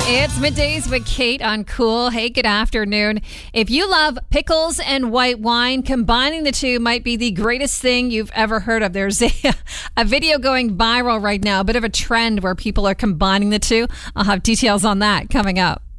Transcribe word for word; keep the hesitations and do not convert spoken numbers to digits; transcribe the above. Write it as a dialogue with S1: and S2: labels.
S1: It's Middays with Kate on Cool. Hey, good afternoon. If you love pickles and white wine, combining the two might be the greatest thing you've ever heard of. There's a, a video going viral right now, a bit of a trend where people are combining the two. I'll have details on that coming up.